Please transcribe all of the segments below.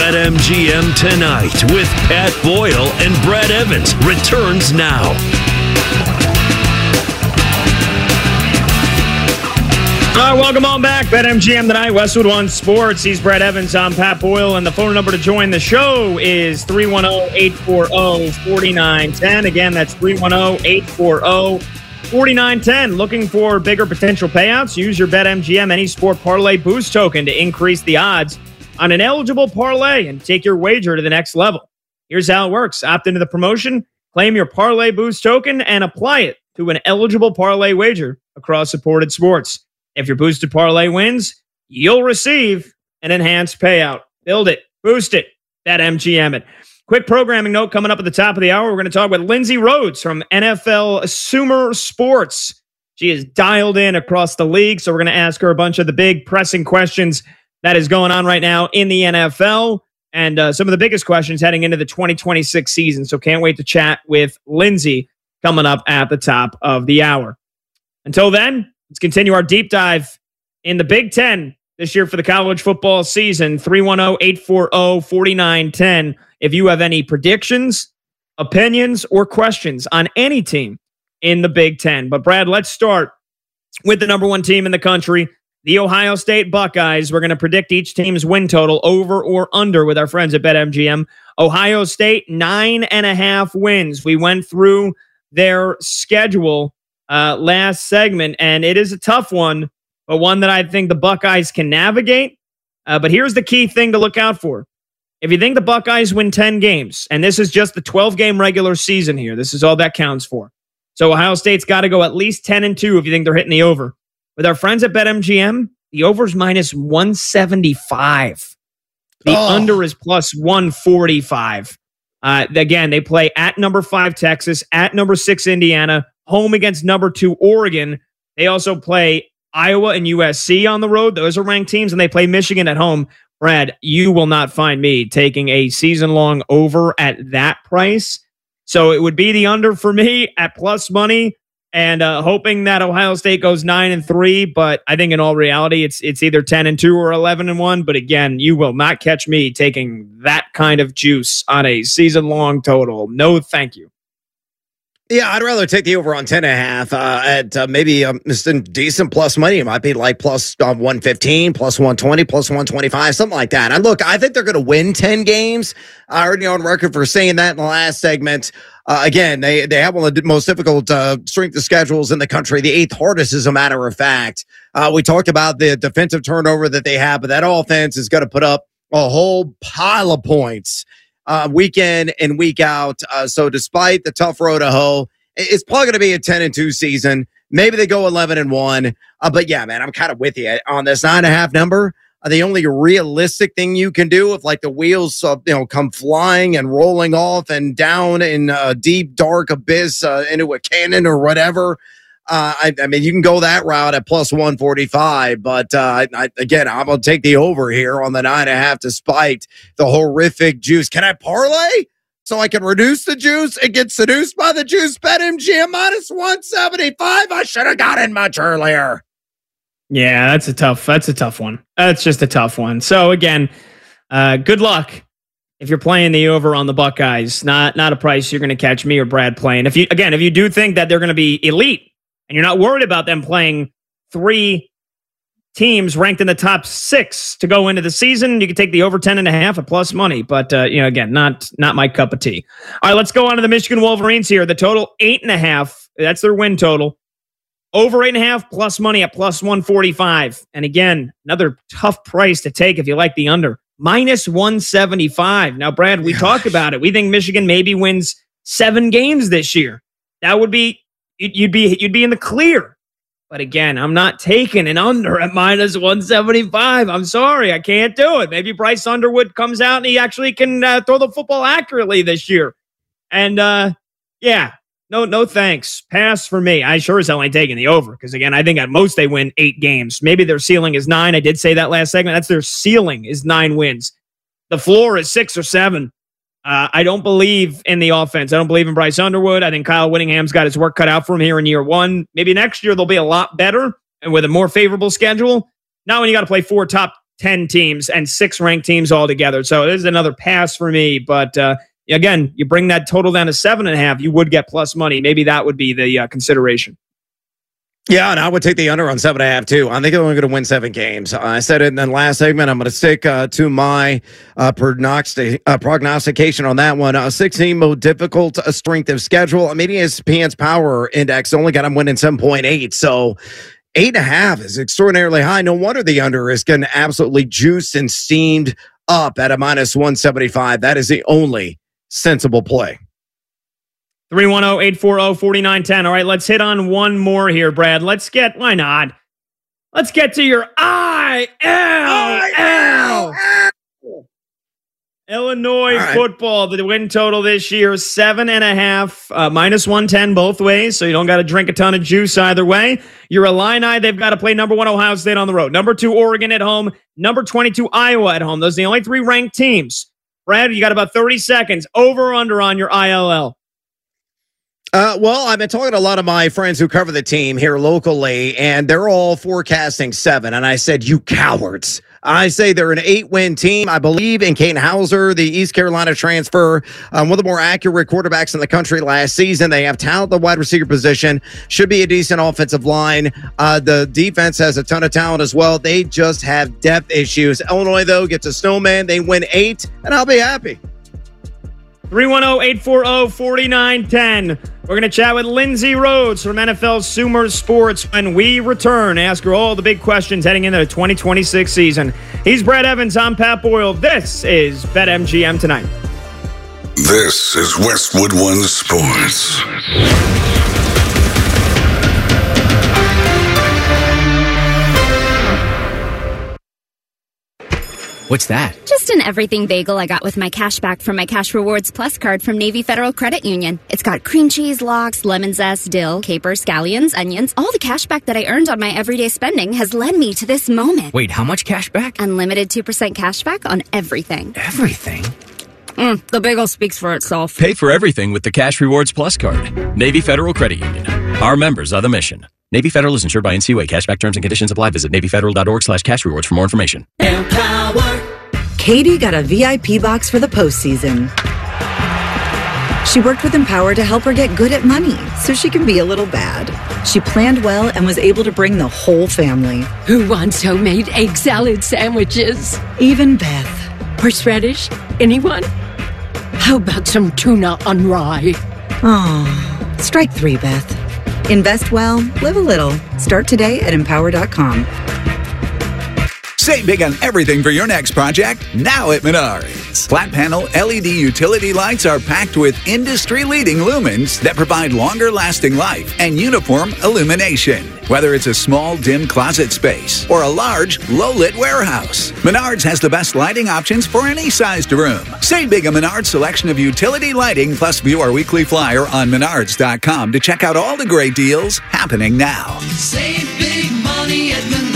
BetMGM Tonight with Pat Boyle and Brad Evans returns now. All right, welcome on back. BetMGM Tonight, Westwood One Sports. He's Brad Evans. I'm Pat Boyle, and the phone number to join the show is 310-840-4910. Again, that's 310-840-4910. Looking for bigger potential payouts? Use your BetMGM Any Sport Parlay Boost token to increase the odds on an eligible parlay and take your wager to the next level. Here's how it works. Opt into the promotion, claim your Parlay Boost token, and apply it to an eligible parlay wager across supported sports. If your boosted parlay wins, you'll receive an enhanced payout. Build it, boost it, BetMGM it. Quick programming note coming up at the top of the hour. We're going to talk with Lindsay Rhodes from NFL Sumer Sports. She is dialed in across the league, so we're going to ask her a bunch of the big pressing questions that is going on right now in the NFL and some of the biggest questions heading into the 2026 season. So can't wait to chat with Lindsay coming up at the top of the hour. Until then, let's continue our deep dive in the Big Ten this year for the college football season. 310-840-4910. If you have any predictions, opinions, or questions on any team in the Big Ten. But Brad, let's start with the number one team in the country, the Ohio State Buckeyes. We're going to predict each team's win total over or under with our friends at BetMGM. Ohio State, 9.5 wins. We went through their schedule last segment, and it is a tough one, but one that I think the Buckeyes can navigate. But here's the key thing to look out for. If you think the Buckeyes win 10 games, and this is just the 12-game regular season here, this is all that counts for. So Ohio State's got to go at least 10-2 if you think they're hitting the over. With our friends at BetMGM, the over's minus 175. The under is plus 145. Again, they play at number 5 Texas, at number 6 Indiana, home against number 2 Oregon. They also play Iowa and USC on the road. Those are ranked teams, and they play Michigan at home. Brad, you will not find me taking a season-long over at that price. So it would be the under for me at plus money, and hoping that Ohio State goes 9-3. But I think in all reality, it's either 10-2 or 11-1. But again, you will not catch me taking that kind of juice on a season-long total. No, thank you. Yeah, I'd rather take the over on 10.5 at maybe some decent plus money. It might be like plus 115, plus 120, plus 125, something like that. And look, I think they're going to win 10 games. I already on record for saying that in the last segment. Again, they have one of the most difficult strength of schedules in the country, the 8th hardest, as a matter of fact. We talked about the defensive turnover that they have, but that offense is going to put up a whole pile of points week in and week out. So despite the tough road to hoe, it's probably going to be a 10-2 season. Maybe they go 11-1. But yeah, man, I'm kind of with you on this 9.5 number. The only realistic thing you can do if like the wheels come flying and rolling off and down in a deep dark abyss into a cannon or whatever. I mean, you can go that route at plus 145, but again, I'm going to take the over here on the 9.5 despite the horrific juice. Can I parlay so I can reduce the juice and get seduced by the juice? BetMGM minus 175. I should have got in much earlier. Yeah, that's a tough one. That's just a tough one. So again, good luck if you're playing the over on the Buckeyes. Not a price you're going to catch me or Brad playing. If you do think that they're going to be elite, and you're not worried about them playing 3 teams ranked in the top 6 to go into the season, you can take the over 10.5 at plus money. But, again, not my cup of tea. All right, let's go on to the Michigan Wolverines here. The total 8.5. That's their win total. Over 8.5 plus money at plus 145. And again, another tough price to take if you like the under. Minus 175. Now, Brad, we talked about it. We think Michigan maybe wins 7 games this year. That would be... You'd be in the clear. But again, I'm not taking an under at minus 175. I'm sorry, I can't do it. Maybe Bryce Underwood comes out and he actually can throw the football accurately this year. And no thanks. Pass for me. I sure as hell ain't taking the over because again, I think at most they win 8 games. Maybe their ceiling is 9. I did say that last segment. That's their ceiling is 9 wins. The floor is 6 or 7. I don't believe in the offense. I don't believe in Bryce Underwood. I think Kyle Whittingham's got his work cut out for him here in year 1. Maybe next year they'll be a lot better and with a more favorable schedule. Now when you got to play 4 top 10 teams and 6 ranked teams altogether. So it is another pass for me. But again, you bring that total down to 7.5, you would get plus money. Maybe that would be the consideration. Yeah, and I would take the under on 7.5 too. I think they're only going to win 7 games. I said it in the last segment. I'm going to stick to my prognostication on that one. 16 most difficult strength of schedule. I mean, ESPN's power index only got them winning 7.8. So 8.5 is extraordinarily high. No wonder the under is getting absolutely juiced and steamed up at a minus 175. That is the only sensible play. 310-840-4910. All right, let's hit on one more here, Brad. Why not? Let's get to your ILL. Illinois football. The win total this year is 7.5, minus 110 both ways, so you don't got to drink a ton of juice either way. Your Illini, they've got to play number 1 Ohio State on the road, number 2 Oregon at home, number 22 Iowa at home. Those are the only 3 ranked teams. Brad, you got about 30 seconds. Over or under on your ILL? Well, I've been talking to a lot of my friends who cover the team here locally, and they're all forecasting 7. And I said, you cowards. I say they're an 8-win team. I believe in Katin Houser, the East Carolina transfer, one of the more accurate quarterbacks in the country last season. They have talent at the wide receiver position. Should be a decent offensive line. The defense has a ton of talent as well. They just have depth issues. Illinois, though, gets a snowman. They win 8, and I'll be happy. 310-840-4910. We're going to chat with Lindsay Rhodes from NFL Sumer Sports when we return. Ask her all the big questions heading into the 2026 season. He's Brad Evans. I'm Pat Boyle. This is BetMGM Tonight. This is Westwood One Sports. What's that? Just an everything bagel I got with my cash back from my Cash Rewards Plus card from Navy Federal Credit Union. It's got cream cheese, lox, lemon zest, dill, capers, scallions, onions. All the cash back that I earned on my everyday spending has led me to this moment. Wait, how much cash back? Unlimited 2% cash back on everything. Everything? The bagel speaks for itself. Pay for everything with the Cash Rewards Plus card. Navy Federal Credit Union. Our members are the mission. Navy Federal is insured by NCUA. Cashback terms and conditions apply. Visit NavyFederal.org/cash rewards for more information. Katie got a VIP box for the postseason. She worked with Empower to help her get good at money so she can be a little bad. She planned well and was able to bring the whole family. Who wants homemade egg salad sandwiches? Even Beth. Horseradish? Anyone? How about some tuna on rye? Oh, strike 3, Beth. Invest well, live a little. Start today at Empower.com. Save big on everything for your next project now at Menards. Flat panel LED utility lights are packed with industry-leading lumens that provide longer-lasting life and uniform illumination. Whether it's a small, dim closet space or a large, low-lit warehouse, Menards has the best lighting options for any sized room. Save big on Menards' selection of utility lighting, plus view our weekly flyer on Menards.com to check out all the great deals happening now. Save big money at Menards.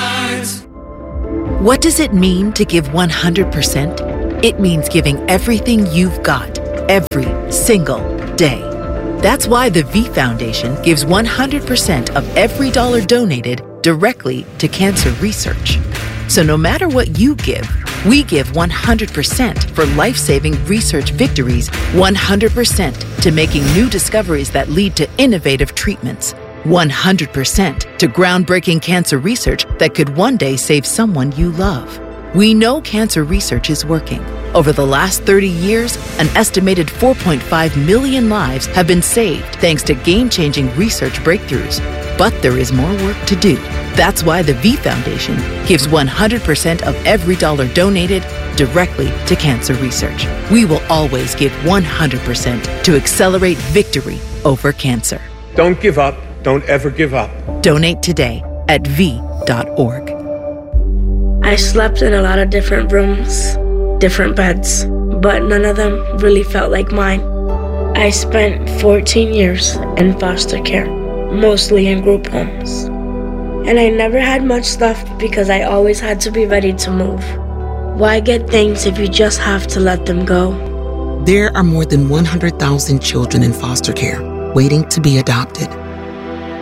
What does it mean to give 100%? It means giving everything you've got, every single day. That's why the V Foundation gives 100% of every dollar donated directly to cancer research. So no matter what you give, we give 100% for life-saving research victories, 100% to making new discoveries that lead to innovative treatments, 100% to groundbreaking cancer research that could one day save someone you love. We know cancer research is working. Over the last 30 years, an estimated 4.5 million lives have been saved thanks to game-changing research breakthroughs. But there is more work to do. That's why the V Foundation gives 100% of every dollar donated directly to cancer research. We will always give 100% to accelerate victory over cancer. Don't give up. Don't ever give up. Donate today at V.org. I slept in a lot of different rooms, different beds, but none of them really felt like mine. I spent 14 years in foster care, mostly in group homes. And I never had much stuff because I always had to be ready to move. Why get things if you just have to let them go? There are more than 100,000 children in foster care waiting to be adopted.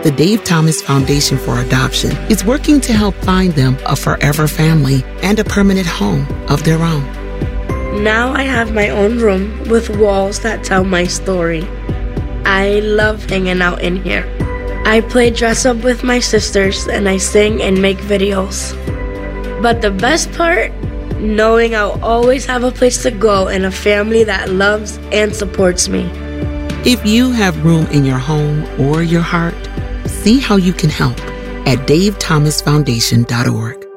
The Dave Thomas Foundation for Adoption is working to help find them a forever family and a permanent home of their own. Now I have my own room with walls that tell my story. I love hanging out in here. I play dress up with my sisters and I sing and make videos. But the best part, knowing I'll always have a place to go and a family that loves and supports me. If you have room in your home or your heart, see how you can help at davethomasfoundation.org.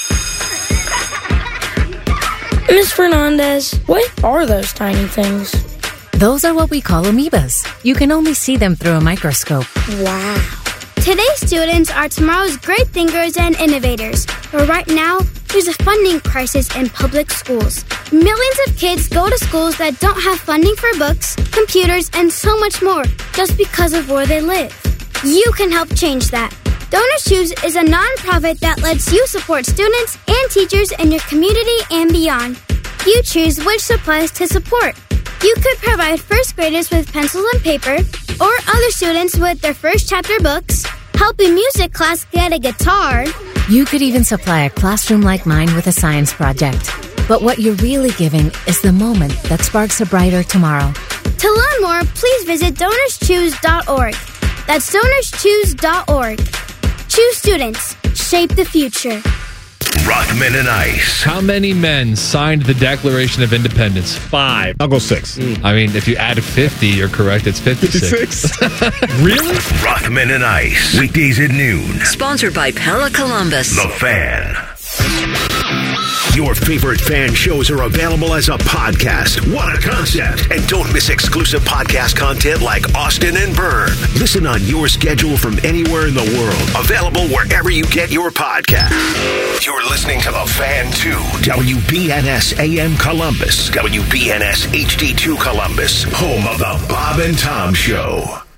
Ms. Fernandez, what are those tiny things? Those are what we call amoebas. You can only see them through a microscope. Wow. Today's students are tomorrow's great thinkers and innovators. But right now, there's a funding crisis in public schools. Millions of kids go to schools that don't have funding for books, computers, and so much more just because of where they live. You can help change that. Donors Choose is a nonprofit that lets you support students and teachers in your community and beyond. You choose which supplies to support. You could provide first graders with pencils and paper, or other students with their first chapter books, help a music class get a guitar. You could even supply a classroom like mine with a science project. But what you're really giving is the moment that sparks a brighter tomorrow. To learn more, please visit DonorsChoose.org. That's DonorsChoose.org. Choose students. Shape the future. Rockman and Ice. How many men signed the Declaration of Independence? 5. I'll go 6. I mean, if you add 50, you're correct. It's 56. Really? Rockman and Ice. Weekdays at noon. Sponsored by Pella Columbus. The Fan. Your favorite fan shows are available as a podcast. What a concept. And don't miss exclusive podcast content like Austin and Byrne. Listen on your schedule from anywhere in the world. Available wherever you get your podcast. You're listening to The Fan 2. WBNS AM Columbus. WBNS HD2 Columbus. Home of The Bob and Tom Show.